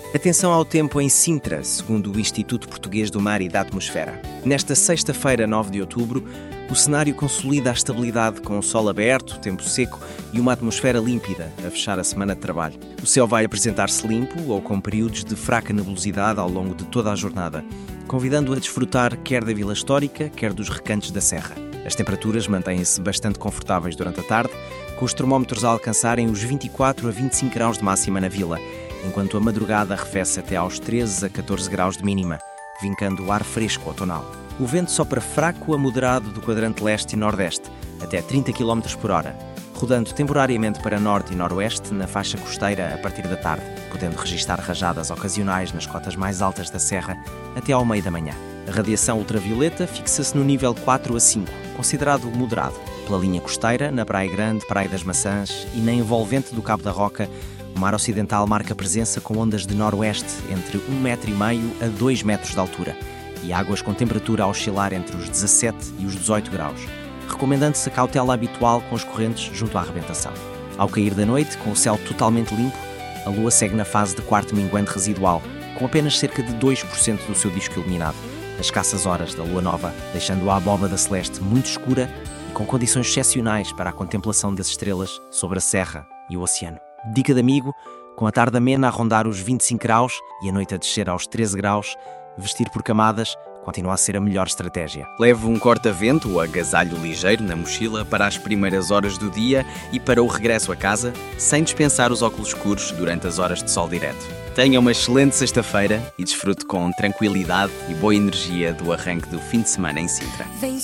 Atenção ao tempo em Sintra, segundo o Instituto Português do Mar e da Atmosfera. Nesta sexta-feira, 9 de outubro, o cenário consolida a estabilidade com o sol aberto, tempo seco e uma atmosfera límpida a fechar a semana de trabalho. O céu vai apresentar-se limpo ou com períodos de fraca nebulosidade ao longo de toda a jornada, convidando a desfrutar quer da Vila Histórica, quer dos recantos da Serra. As temperaturas mantêm-se bastante confortáveis durante a tarde, com os termómetros a alcançarem os 24 a 25 graus de máxima na vila, enquanto a madrugada arrefece até aos 13 a 14 graus de mínima, vincando o ar fresco outonal. O vento sopra fraco a moderado do quadrante leste e nordeste, até 30 km por hora, rodando temporariamente para norte e noroeste na faixa costeira a partir da tarde, podendo registar rajadas ocasionais nas cotas mais altas da serra até ao meio da manhã. A radiação ultravioleta fixa-se no nível 4 a 5, considerado moderado. Pela linha costeira, na Praia Grande, Praia das Maçãs e na envolvente do Cabo da Roca, o mar ocidental marca presença com ondas de noroeste entre 1,5 m a 2 metros de altura e águas com temperatura a oscilar entre os 17 e os 18 graus, recomendando-se a cautela habitual com as correntes junto à arrebentação. Ao cair da noite, com o céu totalmente limpo, a lua segue na fase de quarto minguante residual, com apenas cerca de 2% do seu disco iluminado, as escassas horas da lua nova, deixando a abóbada celeste muito escura e com condições excepcionais para a contemplação das estrelas sobre a serra e o oceano. Dica de amigo: com a tarde amena a rondar os 25 graus e a noite a descer aos 13 graus, vestir por camadas continua a ser a melhor estratégia. Leve um corta-vento ou agasalho ligeiro na mochila para as primeiras horas do dia e para o regresso a casa, sem dispensar os óculos escuros durante as horas de sol direto. Tenha uma excelente sexta-feira e desfrute com tranquilidade e boa energia do arranque do fim de semana em Sintra.